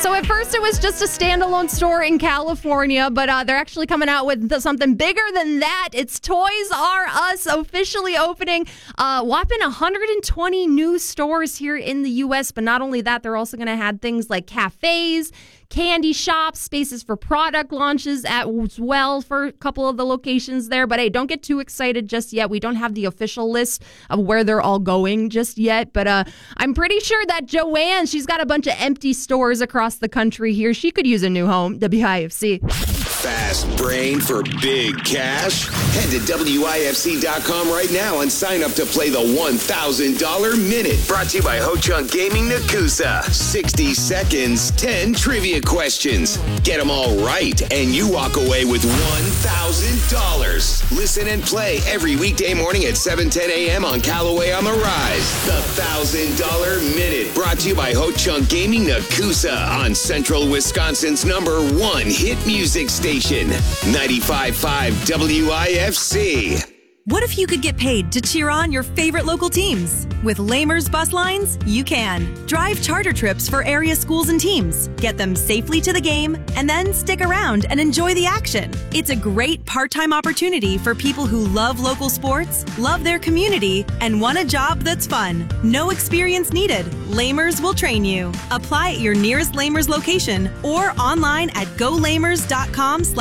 So at first it was just a standalone store in California, but they're actually coming out with something bigger than that. It's Toys R Us officially opening whopping 120 new stores here in the U.S. But not only that, they're also going to have things like cafes, candy shops, spaces for product launches as well for a couple of the locations there. But hey, don't get too excited just yet. We don't have the official list of where they're all going just yet. But I'm pretty sure that Joanne, she's got a bunch of empty stores across the country here. She could use a new home. WIFC. Fast brain for big cash? Head to WIFC.com right now and sign up to play the $1,000 Minute. Brought to you by Ho Chunk Gaming Nakusa. 60 seconds, 10 trivia questions. Get them all right, and you walk away with $1,000. Listen and play every weekday morning at 7:10 a.m. on Callaway on the Rise. The $1,000 Minute. Brought to you by Ho Chunk Gaming Nakusa on Central Wisconsin's #1 hit music station. 95.5 WIFC. What if you could get paid to cheer on your favorite local teams? With Lamers Bus Lines, you can. Drive charter trips for area schools and teams. Get them safely to the game, and then stick around and enjoy the action. It's a great part-time opportunity for people who love local sports, love their community, and want a job that's fun. No experience needed. Lamers will train you. Apply at your nearest Lamers location or online at golamers.com/